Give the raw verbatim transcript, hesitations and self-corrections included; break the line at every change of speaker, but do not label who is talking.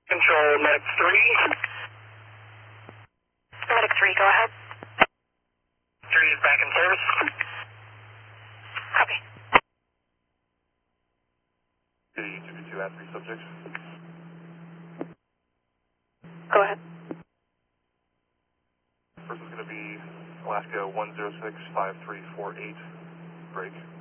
Control, Medic three.
Medic three, go ahead.
three is back in service.
Copy.
two two two at three subjects.
Go ahead.
First is going to be Alaska one zero six five three four eight, break.